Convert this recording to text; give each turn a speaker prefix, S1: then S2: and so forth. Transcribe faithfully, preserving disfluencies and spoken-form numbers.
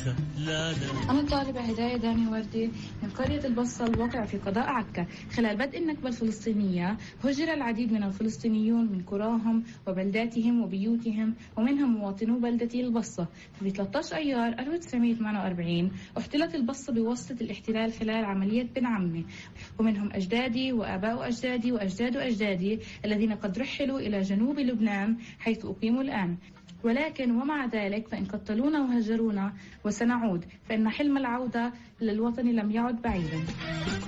S1: عكا لا لا.
S2: أنا الطالبة هداية دامي وردي من قرية البصة الواقعة في قضاء عكا. خلال بدء النكبة الفلسطينية هجر العديد من الفلسطينيون من قراهم وبلداتهم وبيوتهم، ومنهم مواطنو بلدة البصة. في ثلاثة عشر أيار ألف وتسعمائة وثمانية وأربعين احتلت البصة بواسطة الاحتلال خلال عملية بن عمي، ومنهم أجدادي وآباء أجدادي وأجداد أجدادي الذين قد رحلوا إلى جنوب لبنان حيث أقيموا الآن. ولكن ومع ذلك فإن قتلونا وهجرونا وسنعود، فإن حلم العودة للوطن لم يعد بعيدا.